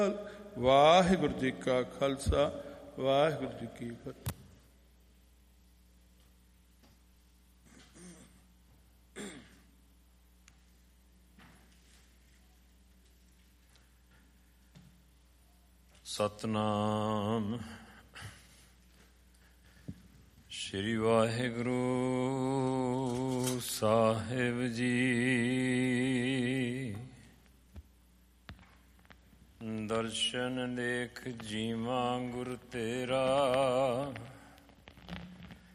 ਵਾਹਿਗੁਰੂ ਜੀ ਕਾ ਖਾਲਸਾ, ਵਾਹਿਗੁਰੂ ਜੀ ਕੀ ਫਤਿਹ। ਸਤਨਾਮ ਸ਼੍ਰੀ ਵਾਹਿਗੁਰੂ ਸਾਹਿਬ ਜੀ। ਦਰਸ਼ਨ ਦੇਖ ਜੀਵਾਂ ਗੁਰ ਤੇਰਾ,